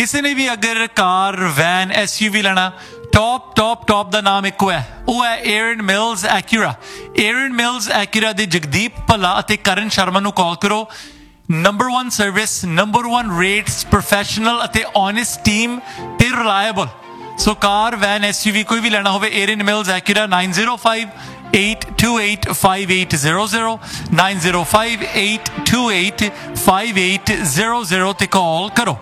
ਕਿਸੇ ਨੇ ਵੀ ਅਗਰ ਕਾਰ ਵੈਨ SUV ਲੈਣਾ, ਟੌਪ ਦਾ ਨਾਮ ਇੱਕੋ ਹੈ, ਉਹ ਹੈ ਏਰਨ ਮਿਲਸ ਐਕੂਰਾ। ਏਰਨ ਮਿਲਸ ਐਕੂਰਾ ਦੇ ਜਗਦੀਪ ਭੱਲਾ ਅਤੇ ਕਰਨ ਸ਼ਰਮਾ ਨੂੰ ਕਾਲ ਕਰੋ। Number 1 service, number 1 rates, professional ਅਤੇ ਓਨੈਸਟ ਟੀਮ ਤੇ ਰਿਲਾਇਬਲ। ਸੋ ਕਾਰ ਵੈਨ SUV ਕੋਈ ਵੀ ਲੈਣਾ ਹੋਵੇ, ਏਰਨ ਮਿਲਸ ਐਕੂਰਾ 9058285800 9058285800 ਤੇ ਕਾਲ ਕਰੋ।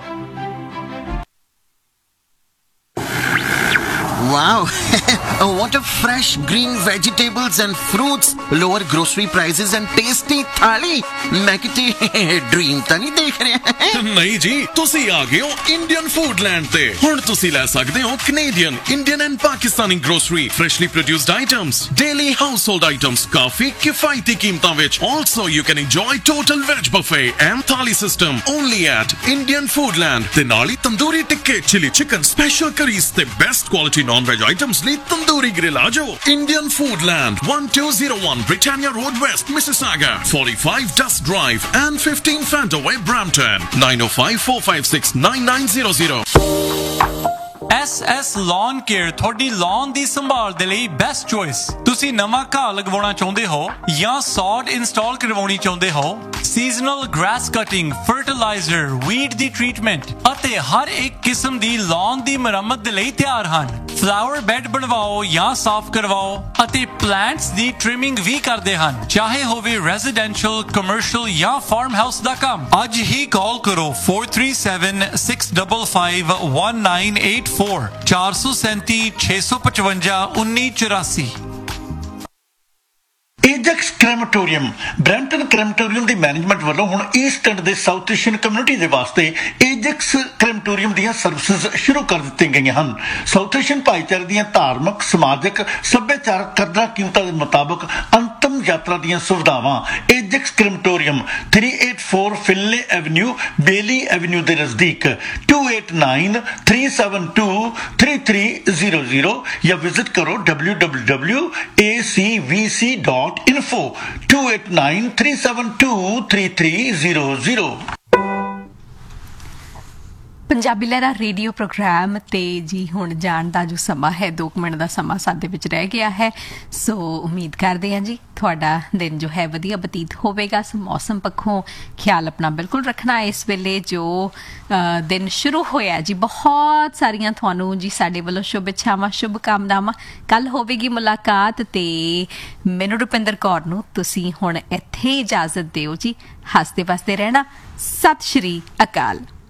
Wow, what a fresh green vegetables and fruits, lower grocery prices and tasty thali. मैं किते dream ਤਾਂ ਨਹੀਂ ਦੇਖ ਰਿਹਾ। ਨਹੀਂ ਜੀ, ਤੁਸੀਂ ਆ ਗਏ ਹੋ ਇੰਡੀਅਨ ਫੂਡਲੈਂਡ ਤੇ। ਹੁਣ ਤੁਸੀਂ ਲੈ ਸਕਦੇ ਹੋ Canadian, Indian and Pakistani grocery, freshly produced items, daily household items, ਕਾਫੀ ਕਿਫਾਇਤੀ ਕੀਮਤਾਂ ਵਿੱਚ। Also you can enjoy total veg buffet and thali system only at Indian Foodland। ਤੇ ਨਾਲ ਹੀ tandoori ਟਿੱਕੇ, chili chicken, special curries ਤੇ best quality non-veg items ਲਈ tandoori grill ਆ ਜਾਓ। Indian Foodland, 1201 Britannia Road West, Mississauga, 45 Dust Drive and 15 Fantaway, Brampton, 9054569900। SS Lawn Care ਤੁਹਾਡੀ lawn ਦੀ ਸੰਭਾਲ ਦੇ ਲਈ ਬੈਸਟ ਚੋਇਸ। ਤੁਸੀਂ ਨਵਾਂ ਘਾਹ ਲਗਵਾਉਣਾ ਚਾਹੁੰਦੇ ਹੋ ਜਾਂ ਸੌਡ ਇੰਸਟਾਲ ਕਰਵਾਉਣੀ ਚਾਹੁੰਦੇ ਹੋ, seasonal grass cutting, fertiliser, weed ਦੀ ਟ੍ਰੀਟਮੈਂਟ ਅਤੇ ਹਰ ਇੱਕ ਕਿਸਮ ਦੀ lawn ਦੀ ਮੁਰੰਮਤ ਦੇ ਲਈ ਤਿਆਰ ਹਨ। ਫਲਾਵਰ ਬੈੱਡ ਬਣਵਾਓ ਜਾਂ ਸਾਫ਼ ਕਰਵਾਓ ਅਤੇ ਪਲਾਂਟਸ ਦੀ ਟ੍ਰਿਮਿੰਗ ਵੀ ਕਰਦੇ ਹਨ, ਚਾਹੇ ਹੋਵੇ ਰੈਜ਼ੀਡੈਂਸ਼ੀਅਲ, ਕਮਰਸ਼ੀਅਲ ਜਾਂ ਫਾਰਮ ਹਾਊਸ ਦਾ ਕੰਮ। ਅੱਜ ਹੀ ਕਾਲ ਕਰੋ 4376551984 437 655 1984। ਏਜੈਕਸ ਕ੍ਰੈਮੇਟੋਰੀਅਮ, ਬ੍ਰੈਂਪਟਨ ਕ੍ਰੈਮੇਟੋਰੀਅਮ ਦੀ ਮੈਨੇਜਮੈਂਟ ਵੱਲੋਂ ਹੁਣ ਈਸਟ ਐਂਡ ਦੇ ਸਾਊਥ ਏਸ਼ੀਅਨ ਕਮਿਊਨਿਟੀ ਦੇ ਵਾਸਤੇ ਏਜੈਕਸ ਕ੍ਰੈਮੇਟੋਰੀਅਮ ਦੀਆਂ ਸਰਵਿਸਿਜ਼ ਸ਼ੁਰੂ ਕਰ ਦਿੱਤੀਆਂ ਗਈਆਂ ਹਨ। ਸਾਊਥ ਏਸ਼ੀਅਨ ਭਾਈਚਾਰੇ ਦੀਆਂ ਧਾਰਮਿਕ, ਸਮਾਜਿਕ, ਸੱਭਿਆਚਾਰਕ ਕਦਰਾਂ ਕੀਮਤਾਂ ਦੇ ਮੁਤਾਬਕ ਅੰਤਮ ਯਾਤਰਾ ਦੀਆਂ ਸੁਵਿਧਾਵਾਂ। ਏਜੈਕਸ ਕ੍ਰੈਮੇਟੋਰੀਅਮ 384 ਫਿਨਲੇ ਐਵਨਿਊ, ਬੇਲੀ ਐਵਨਿਊ ਦੇ ਨਜ਼ਦੀਕ, 2893723300 ਜਾਂ ਵਿਜ਼ਿਟ ਕਰੋ www.acvc.info, 2893723300। ਪੰਜਾਬੀ ਲਹਿਰਾ ਰੇਡੀਓ ਪ੍ਰੋਗਰਾਮ ਤੇ ਜੀ ਹੁਣ ਜਾਣ ਦਾ ਜੋ ਸਮਾਂ ਹੈ, 2 ਮਿੰਟ ਦਾ ਸਮਾਂ ਸਾਡੇ ਵਿੱਚ ਰਹਿ ਗਿਆ ਹੈ। ਸੋ ਉਮੀਦ ਕਰਦੇ ਹਾਂ ਜੀ ਤੁਹਾਡਾ ਦਿਨ ਜੋ ਹੈ ਵਧੀਆ ਬਤੀਤ ਹੋਵੇਗਾ। ਸੋ ਮੌਸਮ ਪੱਖੋਂ ਖਿਆਲ ਆਪਣਾ ਬਿਲਕੁਲ ਰੱਖਣਾ। ਇਸ ਵੇਲੇ ਜੋ ਦਿਨ ਸ਼ੁਰੂ ਹੋਇਆ ਜੀ, ਬਹੁਤ ਸਾਰੀਆਂ ਤੁਹਾਨੂੰ ਜੀ ਸਾਡੇ ਵੱਲੋਂ ਸ਼ੁਭ ਇੱਛਾਵਾਂ, ਸ਼ੁਭ ਕਾਮਨਾਵਾਂ। ਕੱਲ ਹੋਵੇਗੀ ਮੁਲਾਕਾਤ ਤੇ ਮੈਨੂੰ ਰੁਪਿੰਦਰ ਕੌਰ ਨੂੰ ਤੁਸੀਂ ਹੁਣ ਇੱਥੇ ਇਜਾਜ਼ਤ ਦਿਓ ਜੀ। ਹੱਸਦੇ ਵਸਦੇ ਰਹਿਣਾ। ਸਤਿ ਸ਼੍ਰੀ ਅਕਾਲ।